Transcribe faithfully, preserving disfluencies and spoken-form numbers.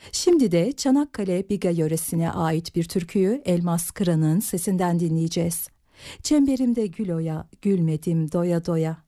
Şimdi de Çanakkale Biga yöresine ait bir türküyü Elmas Kıran'ın sesinden dinleyeceğiz. Çemberimde gül oya, gülmedim doya doya.